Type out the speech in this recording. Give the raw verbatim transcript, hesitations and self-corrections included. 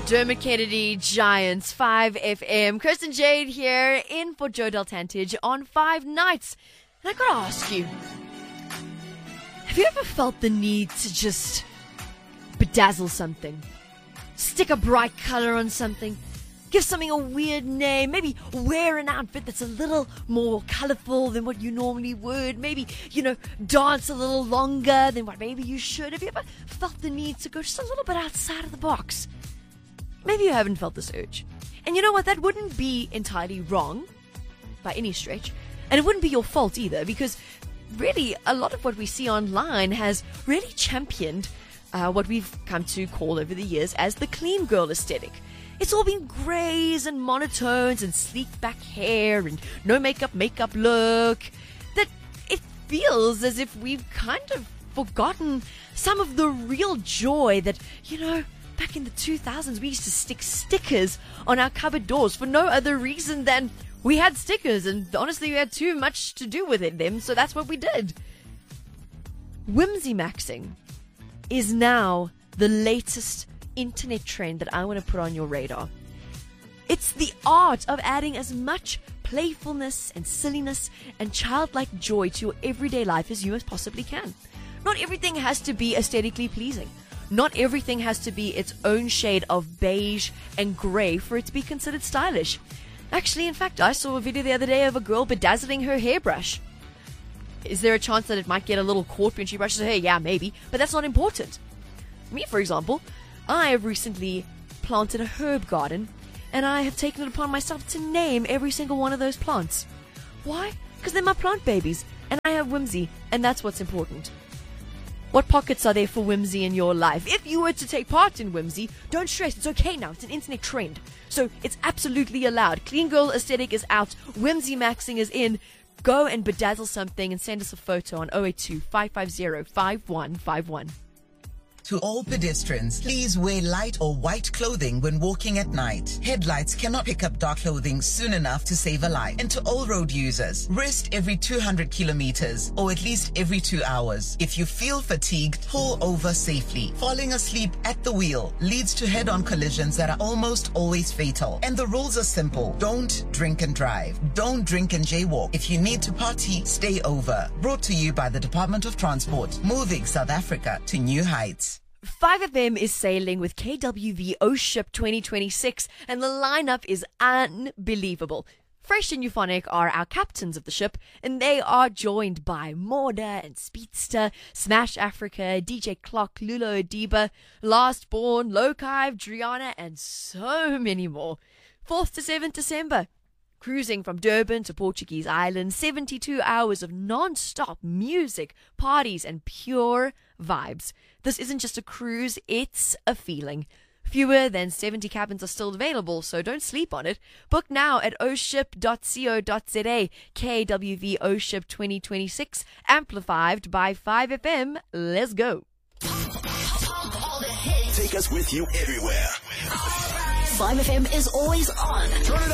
Dermot Kennedy, Giants, five F M. Kirsten Jade here, in for Joe Deltantage on Five Nights. And I gotta ask you, have you ever felt the need to just bedazzle something? Stick a bright color on something? Give something a weird name? Maybe wear an outfit that's a little more colorful than what you normally would? Maybe, you know, dance a little longer than what maybe you should? Have you ever felt the need to go just a little bit outside of the box? Maybe you haven't felt this urge. And you know what? That wouldn't be entirely wrong by any stretch. And it wouldn't be your fault either, because really a lot of what we see online has really championed uh, what we've come to call over the years as the clean girl aesthetic. It's all been grays and monotones and sleek back hair and no makeup makeup look, that it feels as if we've kind of forgotten some of the real joy that, you know, back in the two thousands, we used to stick stickers on our cupboard doors for no other reason than we had stickers, and honestly, we had too much to do with it, them, so that's what we did. Whimsy maxing is now the latest internet trend that I want to put on your radar. It's the art of adding as much playfulness and silliness and childlike joy to your everyday life as you most possibly can. Not everything has to be aesthetically pleasing. Not everything has to be its own shade of beige and grey for it to be considered stylish. Actually, in fact, I saw a video the other day of a girl bedazzling her hairbrush. Is there a chance that it might get a little caught when she brushes her hair? Yeah, maybe, but that's not important. Me, for example, I have recently planted a herb garden, and I have taken it upon myself to name every single one of those plants. Why? Because they're my plant babies, and I have whimsy, and that's what's important. What pockets are there for whimsy in your life? If you were to take part in whimsy, don't stress. It's okay now. It's an internet trend. So it's absolutely allowed. Clean girl aesthetic is out. Whimsy maxing is in. Go and bedazzle something and send us a photo on zero eight two, five five zero, five one five one. To all pedestrians, please wear light or white clothing when walking at night. Headlights cannot pick up dark clothing soon enough to save a life. And to all road users, rest every two hundred kilometers or at least every two hours. If you feel fatigued, pull over safely. Falling asleep at the wheel leads to head-on collisions that are almost always fatal. And the rules are simple. Don't drink and drive. Don't drink and jaywalk. If you need to party, stay over. Brought to you by the Department of Transport, moving South Africa to new heights. five F M is sailing with K W V O Ship twenty twenty-six, and the lineup is unbelievable. Fresh and Euphonic are our captains of the ship, and they are joined by Morda and Speedster, Smash Africa, D J Clock, Lulo Adiba, Lastborn, Lokive, Driana, and so many more. fourth to seventh December. Cruising from Durban to Portuguese Island, seventy-two hours of non-stop music, parties, and pure vibes. This isn't just a cruise, it's a feeling. Fewer than seventy cabins are still available, so don't sleep on it. Book now at o ship dot co dot za. K W V O Ship twenty twenty-six, amplified by five F M. Let's go. Take us with you everywhere. five F M is always on. Turn it up.